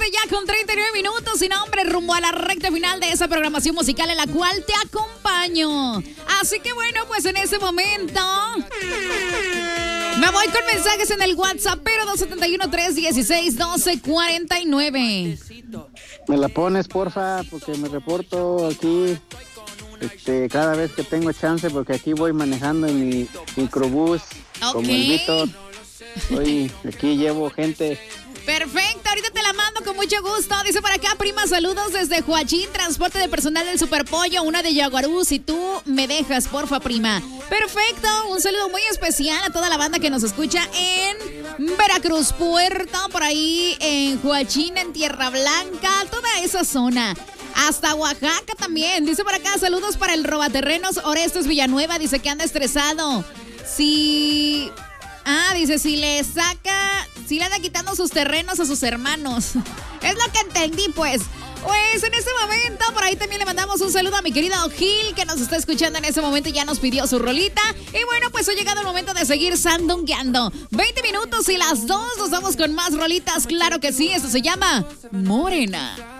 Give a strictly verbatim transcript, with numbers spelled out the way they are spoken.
ya con treinta y nueve minutos y nombre rumbo a la recta final de esa programación musical en la cual te acompaño. Así que bueno, pues en ese momento me voy con mensajes en el WhatsApp, pero dos siete uno, tres uno seis, uno dos cuatro nueve. Me la pones, porfa, porque me reporto aquí este, cada vez que tengo chance, porque aquí voy manejando en mi microbús, okay, como el Víctor. Hoy aquí llevo gente. Perfecto, ahorita te la mando con mucho gusto. Dice por acá, prima, saludos desde Huachín, transporte de personal del Superpollo, una de Yaguarú, si tú me dejas, porfa, prima. Perfecto, un saludo muy especial a toda la banda que nos escucha en Veracruz, Puerto, por ahí en Huachín, en Tierra Blanca, toda esa zona. Hasta Oaxaca también. Dice por acá, saludos para el robaterrenos Orestes Villanueva, dice que anda estresado. Sí... Ah, dice, si le saca, si le anda quitando sus terrenos a sus hermanos. Es lo que entendí, pues. Pues en este momento, por ahí también le mandamos un saludo a mi querido Gil, que nos está escuchando en ese momento y ya nos pidió su rolita. Y bueno, pues ha llegado el momento de seguir sandungueando. veinte minutos y las dos, nos vamos con más rolitas, claro que sí, esto se llama Morena.